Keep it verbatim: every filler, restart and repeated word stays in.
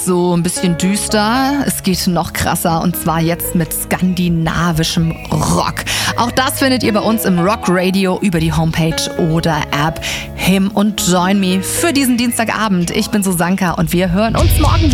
so ein bisschen düster. Es geht noch krasser und zwar jetzt mit skandinavischem Rock. Auch das findet ihr bei uns im Rock Radio über die Homepage oder App. Him und Join Me für diesen Dienstagabend. Ich bin Susanka und wir hören uns morgen wieder.